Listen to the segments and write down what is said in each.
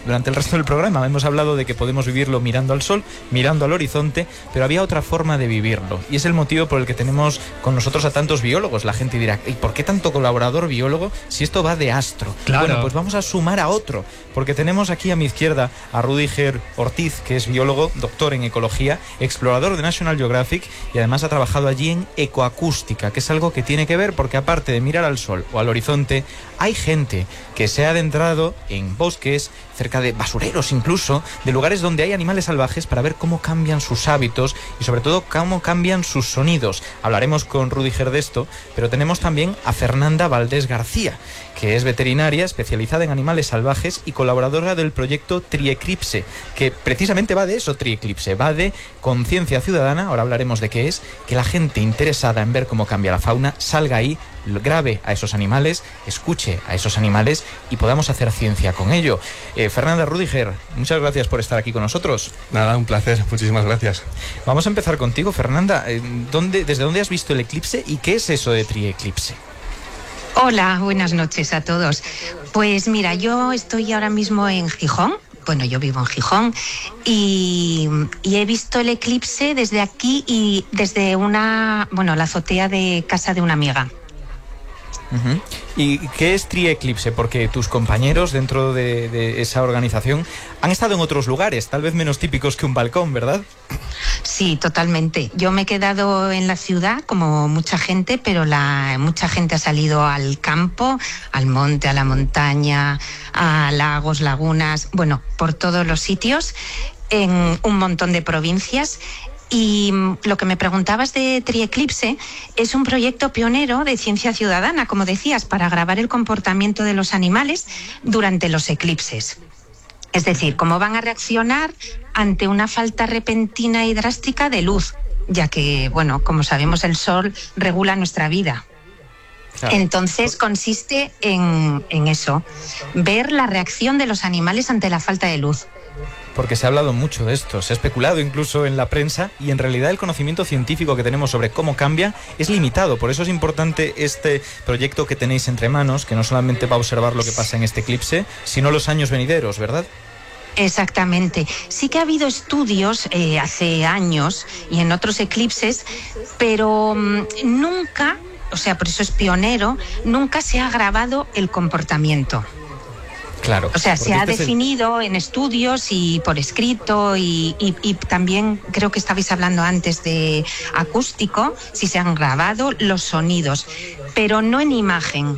durante el resto del programa. Hemos hablado de que podemos vivirlo mirando al sol, mirando al horizonte, pero había otra forma de vivirlo. Y es el motivo por el que tenemos con nosotros a tantos biólogos. La gente dirá, ¿y por qué tanto colaborador biólogo si esto va de astro? Claro. Bueno, pues vamos a sumar a otro, porque tenemos aquí a mi izquierda a Rüdiger Ortiz, que es biólogo, doctor en ecología, explorador de National Geographic y además ha trabajado allí en ecoacústica, que es algo que tiene que ver porque aparte de mirar al sol o al horizonte, hay gente que se ha adentrado en bosques, cerca de basureros incluso, de lugares donde hay animales salvajes para ver cómo cambian sus hábitos y sobre todo cómo cambian sus sonidos. Hablaremos con Rüdiger de esto, pero tenemos también a Fernanda Valdés García, que es veterinaria especializada en animales salvajes y colaboradora del proyecto Trieclipse, que precisamente va de eso, Trieclipse, va de conciencia ciudadana, ahora hablaremos de qué es, que la gente interesada en ver cómo cambia la fauna salga ahí, grabe a esos animales, escuche a esos animales y podamos hacer ciencia con ello. Fernanda, Rüdiger, muchas gracias por estar aquí con nosotros. Nada, un placer, muchísimas gracias. Vamos a empezar contigo, Fernanda. ¿Desde dónde has visto el eclipse y qué es eso de Trieclipse? Hola, buenas noches a todos. Pues mira, yo estoy ahora mismo en Gijón. Bueno, yo vivo en Gijón y he visto el eclipse desde aquí y desde la azotea de casa de una amiga. Uh-huh. ¿Y qué es Trieclipse? Porque tus compañeros dentro de esa organización han estado en otros lugares, tal vez menos típicos que un balcón, ¿verdad? Sí, totalmente. Yo me he quedado en la ciudad, como mucha gente, pero mucha gente ha salido al campo, al monte, a la montaña, a lagos, lagunas, bueno, por todos los sitios, en un montón de provincias. Y lo que me preguntabas de Trieclipse es un proyecto pionero de ciencia ciudadana, como decías, para grabar el comportamiento de los animales durante los eclipses. Es decir, cómo van a reaccionar ante una falta repentina y drástica de luz, ya que, bueno, como sabemos, el sol regula nuestra vida. Claro. Entonces consiste en eso, ver la reacción de los animales ante la falta de luz. Porque se ha hablado mucho de esto, se ha especulado incluso en la prensa y en realidad el conocimiento científico que tenemos sobre cómo cambia es limitado. Por eso es importante este proyecto que tenéis entre manos, que no solamente va a observar lo que pasa en este eclipse, sino los años venideros, ¿verdad? Exactamente. Sí que ha habido estudios hace años y en otros eclipses, pero nunca, o sea, por eso es pionero, nunca se ha grabado el comportamiento. Claro. O sea, se ha definido en estudios y por escrito y también creo que estabais hablando antes de acústico, si se han grabado los sonidos, pero no en imagen.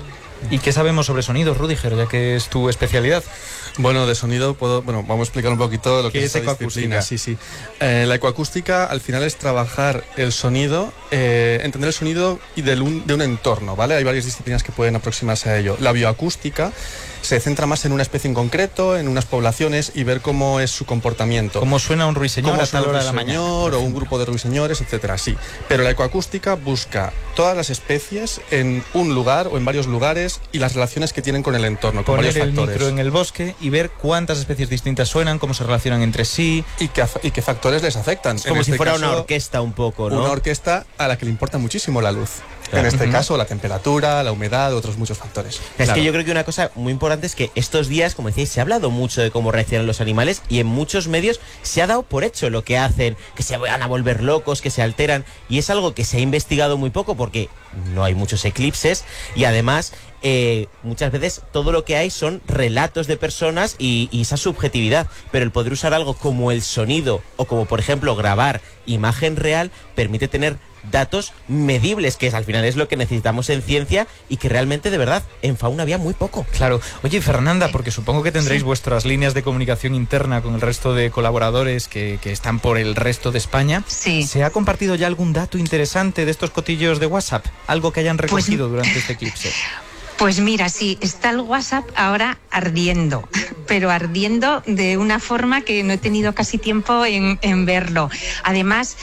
¿Y qué sabemos sobre sonidos, Rüdiger, ya que es tu especialidad? Bueno, de sonido vamos a explicar un poquito lo que es ecoacústica. Sí. La ecoacústica al final es trabajar el sonido, entender el sonido y de un entorno, ¿vale? Hay varias disciplinas que pueden aproximarse a ello. La bioacústica se centra más en una especie en concreto, en unas poblaciones y ver cómo es su comportamiento. Cómo suena un ruiseñor a tal hora de la mañana. O un grupo de ruiseñores, etcétera, sí. Pero la ecoacústica busca todas las especies en un lugar o en varios lugares y las relaciones que tienen con el entorno, con varios factores. Poner el micro en el bosque y ver cuántas especies distintas suenan, cómo se relacionan entre sí. Y qué factores les afectan. Es como si fuera una orquesta un poco, ¿no? Una orquesta a la que le importa muchísimo la luz. Claro. En este caso, la temperatura, la humedad, otros muchos factores. Es que yo creo que una cosa muy importante es que estos días, como decíais, se ha hablado mucho de cómo reaccionan los animales y en muchos medios se ha dado por hecho lo que hacen, que se van a volver locos, que se alteran, y es algo que se ha investigado muy poco porque no hay muchos eclipses y además muchas veces todo lo que hay son relatos de personas y esa subjetividad, pero el poder usar algo como el sonido o como por ejemplo grabar imagen real permite tener datos medibles, que al final es lo que necesitamos en ciencia y que realmente de verdad en fauna había muy poco. Claro. Oye, Fernanda, porque supongo que tendréis vuestras líneas de comunicación interna con el resto de colaboradores que están por el resto de España. Sí. ¿Se ha compartido ya algún dato interesante de estos cotillos de WhatsApp? ¿Algo que hayan recogido durante este eclipse? Pues mira, sí, está el WhatsApp ahora ardiendo, pero ardiendo de una forma que no he tenido casi tiempo en verlo. Además,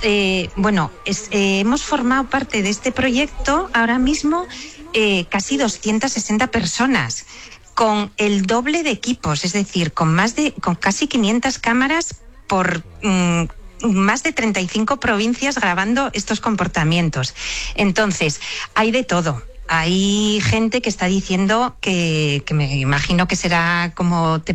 hemos formado parte de este proyecto ahora mismo casi 260 personas con el doble de equipos, es decir, con casi 500 cámaras por más de 35 provincias grabando estos comportamientos. Entonces, hay de todo. Hay gente que está diciendo que me imagino que será como te